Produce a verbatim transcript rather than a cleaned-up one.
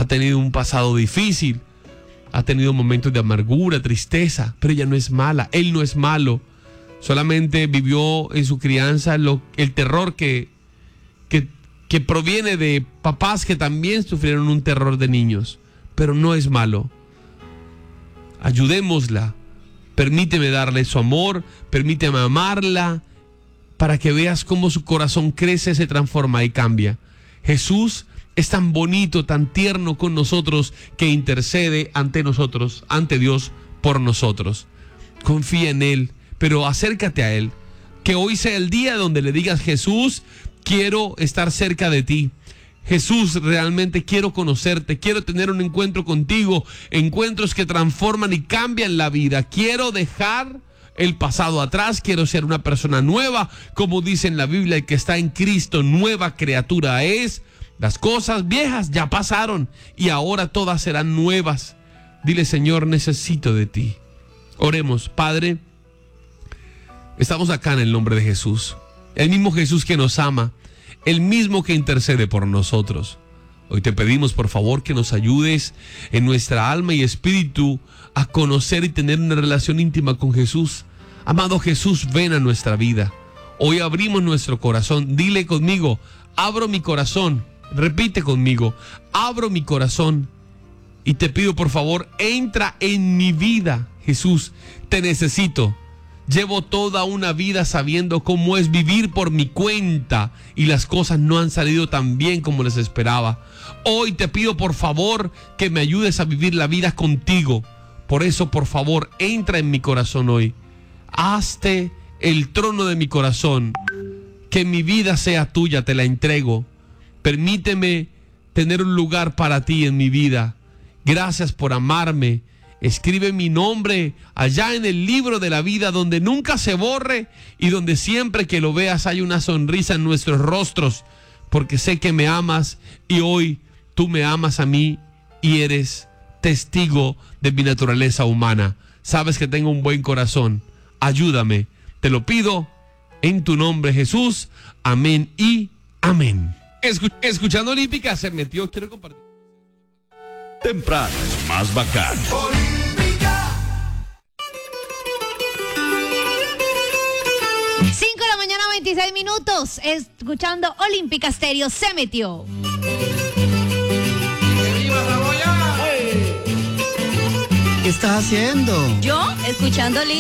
ha tenido un pasado difícil, ha tenido momentos de amargura, tristeza, pero ella no es mala, él no es malo. Solamente vivió en su crianza lo, el terror que, que, que proviene de papás que también sufrieron un terror de niños, pero no es malo. Ayudémosla, permíteme darle su amor, permíteme amarla, para que veas cómo su corazón crece, se transforma y cambia. Jesús es tan bonito, tan tierno con nosotros, que intercede ante nosotros, ante Dios, por nosotros. Confía en Él, pero acércate a Él. Que hoy sea el día donde le digas: Jesús, quiero estar cerca de ti. Jesús, realmente quiero conocerte, quiero tener un encuentro contigo, encuentros que transforman y cambian la vida. Quiero dejar el pasado atrás, quiero ser una persona nueva, como dice en la Biblia: el que está en Cristo, nueva criatura es. Las cosas viejas ya pasaron y ahora todas serán nuevas. Dile: Señor, necesito de ti. Oremos. Padre, estamos acá en el nombre de Jesús, el mismo Jesús que nos ama, el mismo que intercede por nosotros. Hoy te pedimos, por favor, que nos ayudes en nuestra alma y espíritu a conocer y tener una relación íntima con Jesús. Amado Jesús, ven a nuestra vida. Hoy abrimos nuestro corazón. Dile conmigo: abro mi corazón. Repite conmigo: abro mi corazón. Y te pido, por favor, entra en mi vida. Jesús, te necesito. Llevo toda una vida sabiendo cómo es vivir por mi cuenta y las cosas no han salido tan bien como les esperaba. Hoy te pido, por favor, que me ayudes a vivir la vida contigo. Por eso, por favor, entra en mi corazón hoy. Hazte el trono de mi corazón. Que mi vida sea tuya, te la entrego. Permíteme tener un lugar para ti en mi vida. Gracias por amarme. Escribe mi nombre allá en el libro de la vida, donde nunca se borre y donde siempre que lo veas hay una sonrisa en nuestros rostros, porque sé que me amas y hoy tú me amas a mí y eres testigo de mi naturaleza humana. Sabes que tengo un buen corazón. Ayúdame. Te lo pido en tu nombre, Jesús. Amén y amén. Escuch- escuchando Olímpica se metió. Quiero compartir. Temprano es más bacano. cinco de la mañana, veintiséis minutos. Escuchando Olímpica Stereo, se metió. ¿Qué estás haciendo? Yo, escuchando